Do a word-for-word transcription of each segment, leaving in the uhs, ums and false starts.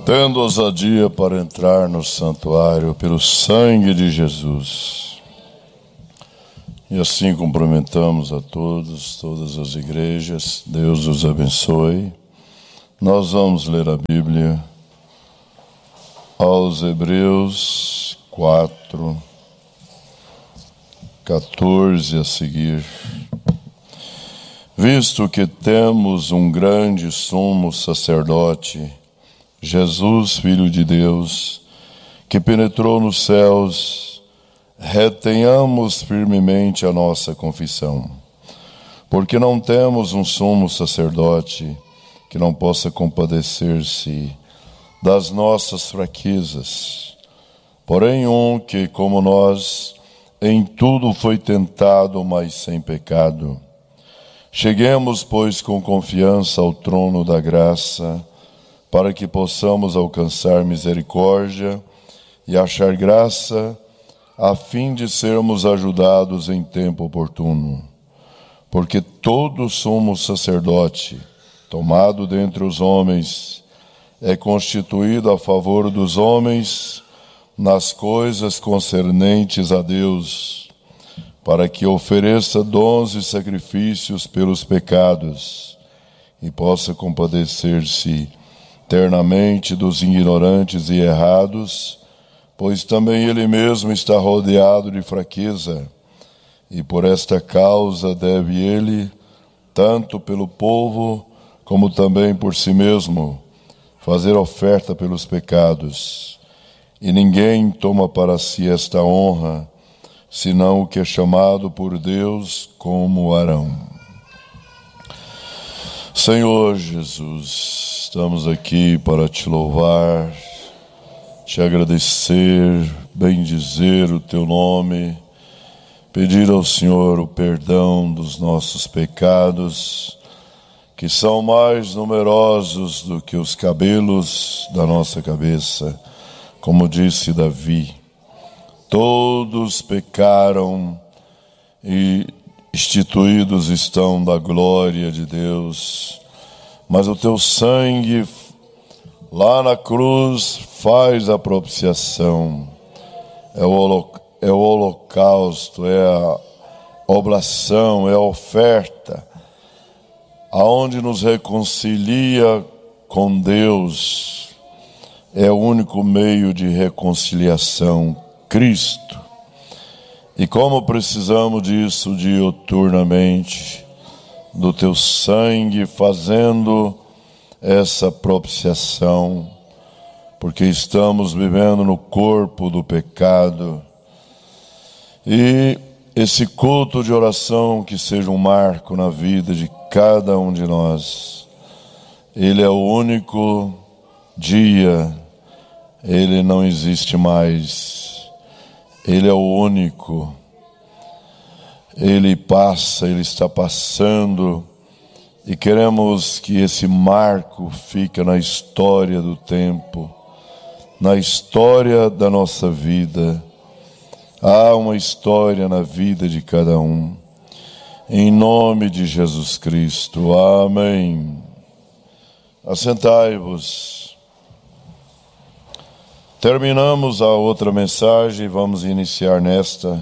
tendo ousadia para entrar no santuário pelo sangue de Jesus. E assim cumprimentamos a todos, todas as igrejas. Deus os abençoe. Nós vamos ler a Bíblia aos Hebreus quatro, quatorze a seguir. Visto que temos um grande sumo sacerdote, Jesus, Filho de Deus, que penetrou nos céus, retenhamos firmemente a nossa confissão, porque não temos um sumo sacerdote que não possa compadecer-se das nossas fraquezas, porém um que, como nós, em tudo foi tentado, mas sem pecado. Cheguemos, pois, com confiança ao trono da graça, para que possamos alcançar misericórdia e achar graça, a fim de sermos ajudados em tempo oportuno. Porque todo sumo sacerdote, tomado dentre os homens, é constituído a favor dos homens nas coisas concernentes a Deus, para que ofereça dons e sacrifícios pelos pecados e possa compadecer-se eternamente dos ignorantes e errados, pois também ele mesmo está rodeado de fraqueza, e por esta causa deve ele, tanto pelo povo como também por si mesmo, fazer oferta pelos pecados. E ninguém toma para si esta honra, senão o que é chamado por Deus, como Arão. Senhor Jesus, estamos aqui para te louvar, te agradecer, bendizer o teu nome, pedir ao Senhor o perdão dos nossos pecados, que são mais numerosos do que os cabelos da nossa cabeça, como disse Davi. Todos pecaram e instituídos estão da glória de Deus, mas o teu sangue lá na cruz faz a propiciação, é o, holo, é o holocausto, é a oblação, é a oferta, aonde nos reconcilia com Deus, é o único meio de reconciliação, Cristo. E como precisamos disso diuturnamente, do teu sangue fazendo essa propiciação, porque estamos vivendo no corpo do pecado. E esse culto de oração que seja um marco na vida de cada um de nós. Ele é o único dia, ele não existe mais. Ele é o único, ele passa, ele está passando, e queremos que esse marco fique na história do tempo, na história da nossa vida. Há uma história na vida de cada um, em nome de Jesus Cristo, amém. Assentai-vos. Terminamos a outra mensagem e vamos iniciar nesta.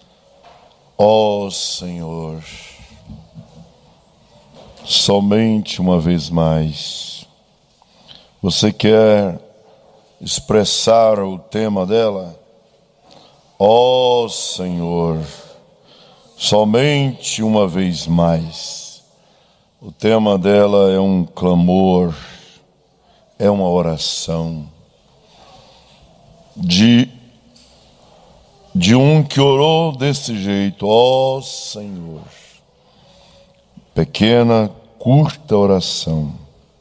Ó Senhor, somente uma vez mais. Você quer expressar o tema dela? Ó Senhor, somente uma vez mais. O tema dela é um clamor, é uma oração. De, de um que orou desse jeito, ó Senhor. Pequena, curta oração,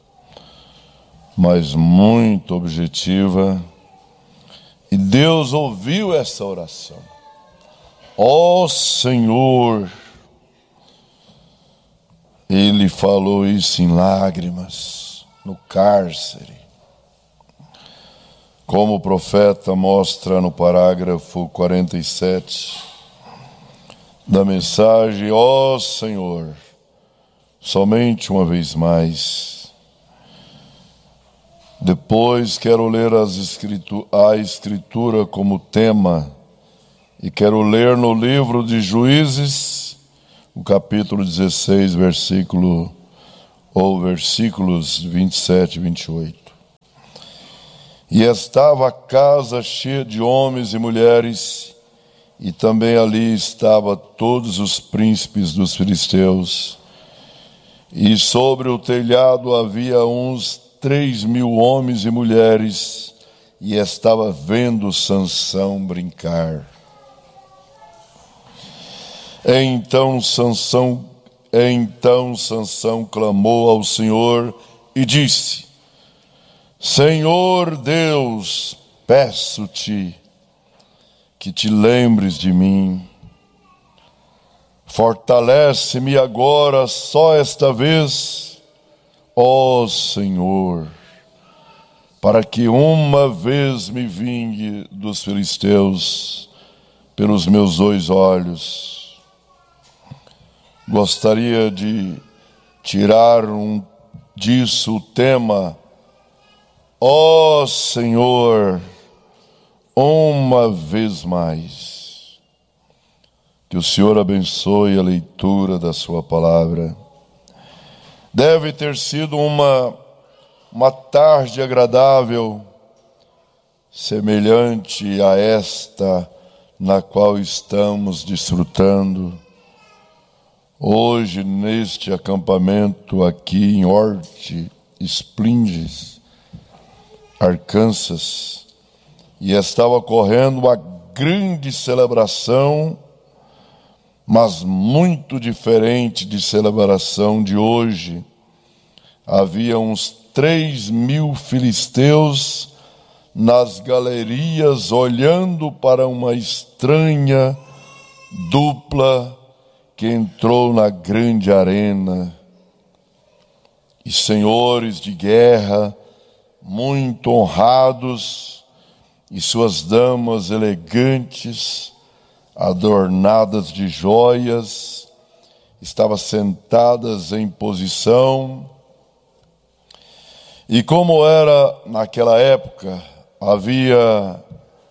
mas muito objetiva. E Deus ouviu essa oração. Ó Senhor. Ele falou isso em lágrimas, no cárcere. Como o profeta mostra no parágrafo quarenta e sete da mensagem, ó Senhor, somente uma vez mais. Depois quero ler as escritu- a Escritura como tema e quero ler no livro de Juízes, o capítulo dezesseis, versículo ou versículos vinte e sete e vinte e oito. E estava a casa cheia de homens e mulheres, e também ali estavam todos os príncipes dos filisteus. E sobre o telhado havia uns três mil homens e mulheres, e estava vendo Sansão brincar. Então Sansão, então Sansão clamou ao Senhor e disse: Senhor Deus, peço-te que te lembres de mim. Fortalece-me agora só esta vez, ó Senhor, para que uma vez me vingue dos filisteus pelos meus dois olhos. Gostaria de tirar um, disso o tema: ó Senhor, uma vez mais. Que o Senhor abençoe a leitura da sua palavra. Deve ter sido uma, uma tarde agradável, semelhante a esta na qual estamos desfrutando hoje neste acampamento aqui em Ort Springs, Arkansas, e estava ocorrendo uma grande celebração, mas muito diferente de celebração de hoje. Havia uns três mil filisteus nas galerias olhando para uma estranha dupla que entrou na grande arena. E senhores de guerra, muito honrados, e suas damas elegantes, adornadas de joias, estavam sentadas em posição. E como era naquela época, havia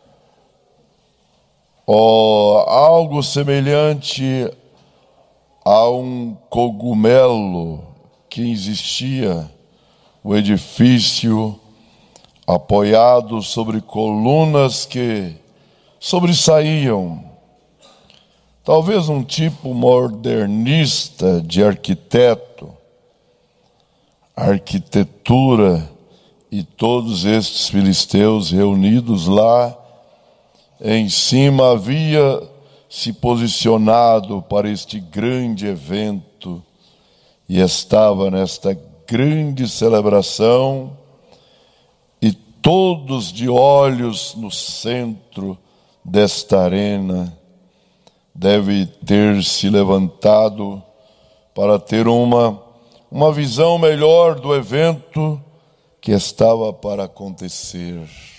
ó, algo semelhante a um cogumelo que existia, o edifício apoiado sobre colunas que sobressaíam. Talvez um tipo modernista de arquiteto, arquitetura, e todos estes filisteus reunidos lá, em cima havia se posicionado para este grande evento, e estava nesta grande celebração, e todos de olhos no centro desta arena. Deve ter se levantado para ter uma, uma visão melhor do evento que estava para acontecer.